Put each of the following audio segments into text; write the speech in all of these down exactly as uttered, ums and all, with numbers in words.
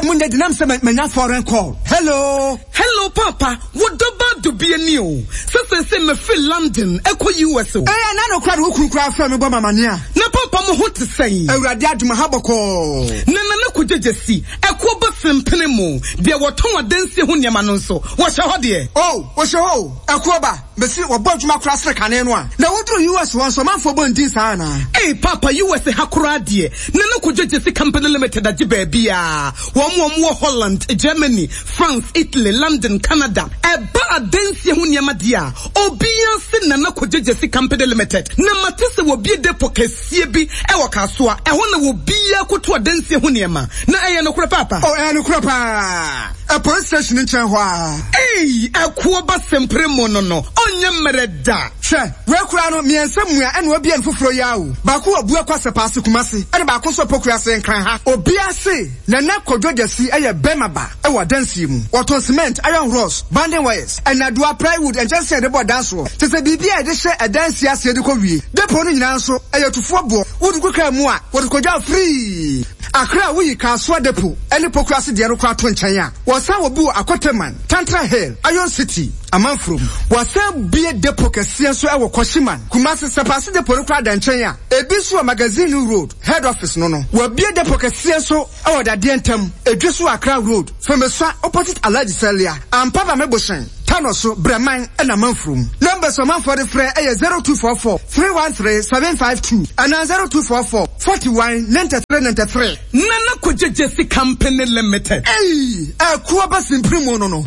Munde dinam se menya foreign call. Hello. Hello Papa. What about to be a new? So say me feel London, Echo U S O. Eh na no kwara hukun kwa fa me boma mania. Na Papa mo ho te say. Awurade aduma haboko. Na na na kujejesi. Ekwo ba fempene mo. De woton adansi ho niam no nso. Wo hye ho de. Oh, wo hye ho. Ekwo ba. Besi wo bodwuma kura sre kane no a. Na wodru U S won so manfo bondin sa na. Eh Papa U S hakura de. Na na kujejesi company limited agi ba bia. Wo mo mo Holland, Germany, France, Italy, London, Canada. Eba adansi ho niam de a. Obia se na na kujejesi company limited. Na matese wo bie depo kesie bi e wo kasoa. E ho na wo bia koto adansi ho niam. Na eye no kura Papa. Oh, eh no kura pa. A police station in chen ho a. Eh, akwo ba sempre mo no no. Onye mereda. Hwe, we kura no miensa mua ene obi en foforo ya o. Ba ko obu akwase paase kumase. Ene ba ko so pokura se nkran ha. Obi ase na na kodwodasi eye bemaba e wo dansi mu. Waton cement, iron rods, banding wires, and adua plywood and just say the board dance wo. Se se bibia e de hye e dansi ase de ko wie. Depo no nyina so eye tufo bo. Wodu ko ka mu a, wodu kodwa free. Akra wuyi kaso depo ene pokura se de no kwa to nchen a. Wosan obi akoteman, Tantra Hill, Iron City, Amanfrom. Wosan bie depo kese so e wo Koshiman. Kumasi sepase depo no kwa da nchen a. Ebi so magazine road, head office no no. Wo bie depo kese so e wo da de ntem. Edweso Accra road, Femeswa opposite Alaji Celia. Ampaba Meboshen. Tanoso Breman and Amanfrom. Numbers of man for the free is zero two four four, three one three, seven five two and zero two four four, four one, nine three nine three. Nana Kujejesi Company Limited. Hey, a Kuabas in Primo no no.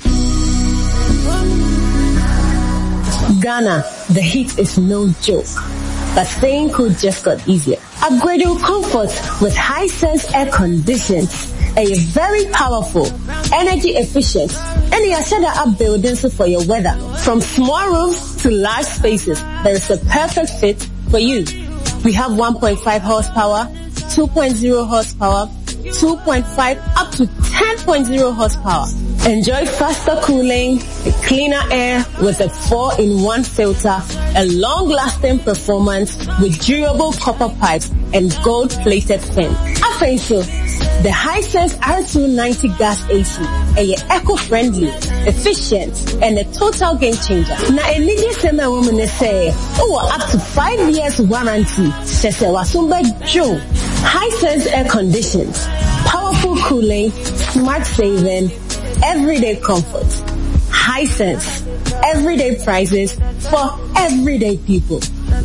Ghana, the heat is no joke. But staying cool just got easier. Upgrade your comfort with Hisense air conditions. A very powerful, energy efficient, and you are set up buildings for your weather. From small rooms to large spaces, there is a perfect fit for you. We have one point five horsepower, two point oh horsepower, two point five up to ten point oh horsepower. Enjoy faster cooling, cleaner air with a four in one filter, a long-lasting performance with durable copper pipes and gold-plated fin. After the Hisense R two ninety gas A C, a eco-friendly, efficient, and a total game changer. Now, a lady sema woman say, oh, up to five years warranty. Shese wasumba Joe. Hisense air conditions, powerful cooling, smart saving, everyday comfort. Hisense, everyday prices for everyday people.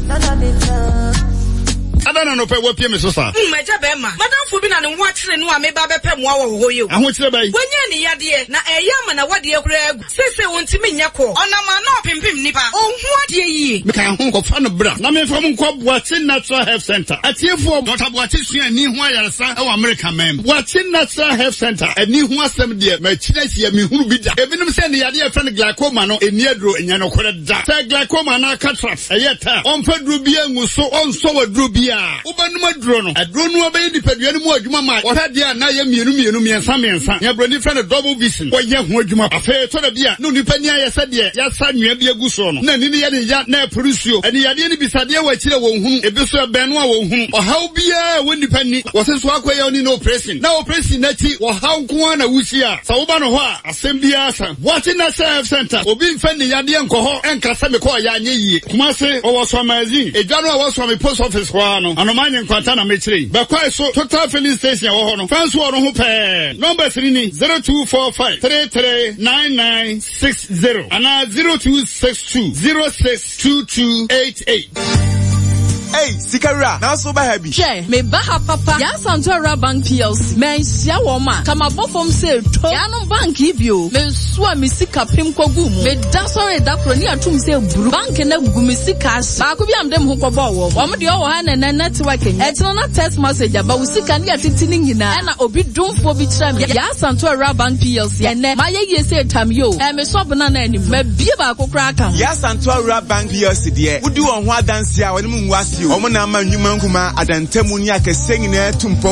Adana no pe wo pie me so sa. Mm meja be ma. Madam fo bi na ne ho akire no a me ba be pem wa wo ho yo. Aho kire bai. Wonya ne yade na eyama na wade akura agu. Sese wontimi nya ko. Onama na opimpim nipa. Onhu ade yi. Me kan ho ko fa no bra. Na me fa mo ko Boachi Natural Health Center. Atiefo Doctor Boachi sua ni ho ayaresa e wa America mem. Boachi Natural Health Center. Ani ho asem de ma kire sia me huru bi da. Ebinim se ne yade e fa ne glaucoma no eni aduro enya no kore da. Se glaucoma na cataract eyeta. Onfa duro bi angu so onso wa duro bi Ubanuma drono, a drono obey the Peduano Juma, or had the Anaya Mienu Miensa Miensa, Yabroni friend of double vision, or young Juma, a fair to the beer, no Nipania said, yes, son, you be a guson, no Nini Yat Ne Perusio, and the Adiani Bisadia, which is a woman, a Bissua Benoit, or how be a windy penny, was his walkway only no pressing, now pressing Netty, or how Kuana Wusia, Saubanoa, Assembly Asa, watching that self center, or being friendly Yadian Coho and Casamiko Yani, Kumase, or was from a Z, a general was from a post office one. Anomani nkwatana metri. Bakwa so total filling station wo no. Fans wo no ho pe. Number three ni zero two four five, three three nine nine six zero and zero two six two, zero six two two eight eight. Hey, Sikara, now so by happy. Che, me baha papa. Ya Santora Bank P L C. Me sia woma. Kama bofom se to. Ya no bank ibio. Me swa mi sika pim kwa gumu. Me da sorry da kroni atum se buru. Bank na gumi sika as. Ba ko bi am dem ho kobo wo. Wo mo de o ha na network en. E tino na text message aba wo sika ni atitini nyina. E na obi dumfo bi kira me. Ya Santora Bank P L C. Ene ma ye ye se tam yo. E me so bana na anim. Me bie ba akokra aka. Ya Santora Bank P L C de. Wudi won ho adanse a woni mu nwase. Omo na ma nwuma nkuma adantemu ni akese nyina tumpo